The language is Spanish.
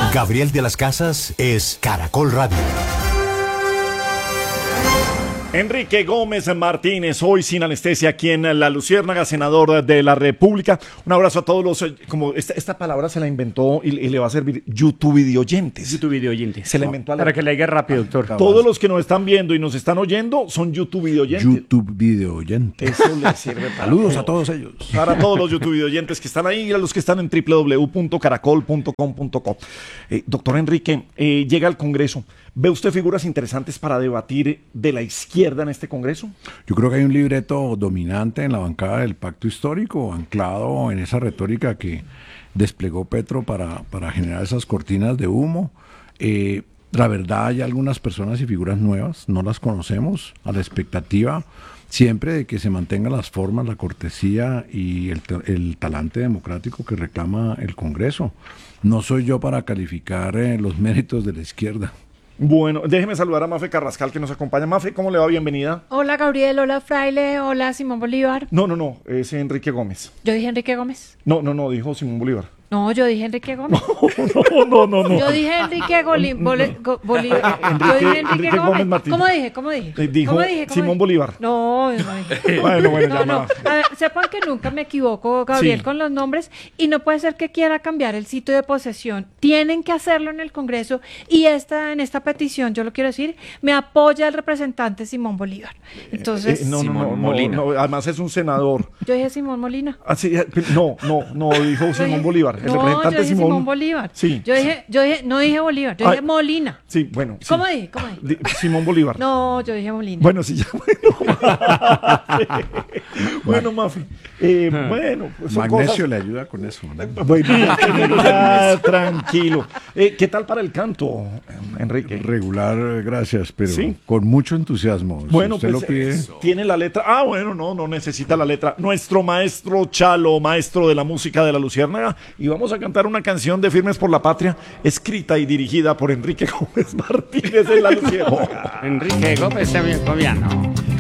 Gabriel de las Casas es Caracol Radio. Enrique Gómez Martínez, hoy sin anestesia, aquí en La Luciérnaga, senador de la República. Un abrazo a todos los, como esta palabra se la inventó y le va a servir, YouTube videoyentes. YouTube videoyentes. Se la inventó para que le diga rápido, doctor. Todos los que nos están viendo y nos están oyendo son YouTube videoyentes. YouTube videoyentes. Eso le sirve para Saludos todo. a todos ellos. Para todos los YouTube videoyentes que están ahí y a los que están en www.caracol.com.co. Doctor Enrique, llega al Congreso. ¿Ve usted figuras interesantes para debatir de la izquierda en este Congreso? Yo creo que hay un libreto dominante en la bancada del Pacto Histórico, anclado en esa retórica que desplegó Petro para generar esas cortinas de humo. La verdad, hay algunas personas y figuras nuevas, no las conocemos, a la expectativa siempre de que se mantengan las formas, la cortesía y el talante democrático que reclama el Congreso. No soy yo para calificar los méritos de la izquierda. Bueno, déjeme saludar a Mafe Carrascal que nos acompaña. Mafe, ¿cómo le va? Bienvenida. Hola Gabriel, hola Fraile, hola Simón Bolívar. No, es Enrique Gómez. Yo dije Enrique Gómez. No, dijo Simón Bolívar. No, yo dije Enrique Gómez. No. Yo dije Enrique Bolívar. Yo dije Enrique Gómez Martínez. ¿Cómo dije? Dijo Simón Bolívar. No dije. Bueno, No. A ver, sepan que nunca me equivoco, Gabriel, Sí. con los nombres, y no puede ser que quiera cambiar el sitio de posesión. Tienen que hacerlo en el Congreso, y en esta petición, yo lo quiero decir, me apoya el representante Simón Bolívar. Entonces, No, además es un senador. yo dije Simón Molina. No, dijo Simón Bolívar. El representante yo dije Simón Bolívar. Sí. Yo dije, no dije Bolívar, yo dije Molina. Sí, bueno. Sí. ¿Cómo dije? Simón Bolívar. No, yo dije Molina. Bueno, sí, ya. Bueno, Mafi. Bueno, pues son Magnesio cosas. le ayuda con eso, ¿no? Bueno, ya, tranquilo. ¿Qué tal para el canto, Enrique? Regular, gracias, pero Sí. con mucho entusiasmo. Bueno, si usted pues lo pide. tiene la letra. Bueno, no necesita la letra. Nuestro maestro Chalo, maestro de la música de La Luciérnaga, y vamos a cantar una canción de Firmes por la Patria, escrita y dirigida por Enrique Gómez Martínez en La Luciérnaga. Enrique Gómez Gobierno.